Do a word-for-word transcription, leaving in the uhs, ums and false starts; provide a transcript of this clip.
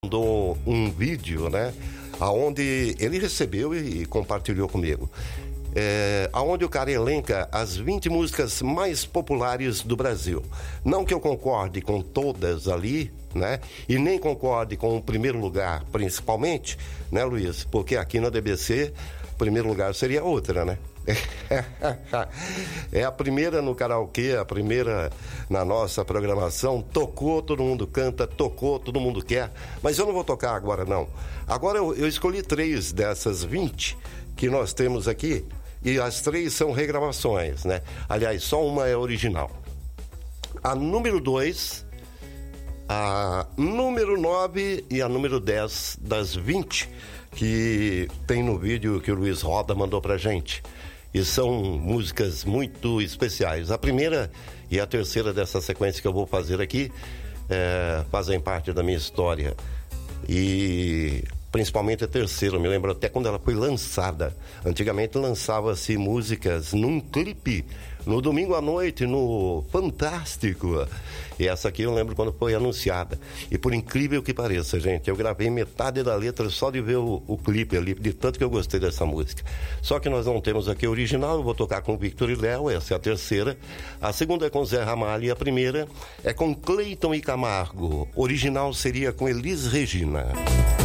mandou um vídeo, né? Aonde ele recebeu e compartilhou comigo. É, aonde o cara elenca as vinte músicas mais populares do Brasil. Não que eu concorde com todas ali, né? E nem concorde com o primeiro lugar, principalmente, né, Luiz? Porque aqui na D B C, o primeiro lugar seria outra, né? É a primeira no karaokê, a primeira na nossa programação. Tocou, todo mundo canta, tocou, todo mundo quer. Mas eu não vou tocar agora, não. Agora eu, eu escolhi três dessas vinte que nós temos aqui. E as três são regravações, né? Aliás, só uma é original. A número dois, a número nove e a número dez das vinte que tem no vídeo que o Luiz Roda mandou pra gente. E são músicas muito especiais. A primeira e a terceira dessa sequência que eu vou fazer aqui é, fazem parte da minha história. E principalmente a terceira, eu me lembro até quando ela foi lançada. Antigamente lançava-se músicas num clipe, no domingo à noite, no Fantástico. E essa aqui eu lembro quando foi anunciada. E por incrível que pareça, gente, eu gravei metade da letra só de ver o, o clipe ali, de tanto que eu gostei dessa música. Só que nós não temos aqui a original, eu vou tocar com Victor e Léo, essa é a terceira. A segunda é com Zé Ramalho e a primeira é com Cleiton e Camargo. Original seria com Elis Regina.